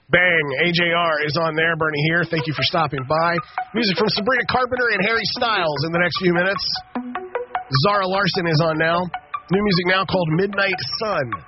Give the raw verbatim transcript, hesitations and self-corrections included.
Bang. A J R is on there. Bernie here. Thank you for stopping by. Music from Sabrina Carpenter and Harry Styles in the next few minutes. Zara Larson is on now. New music now called Midnight Sun.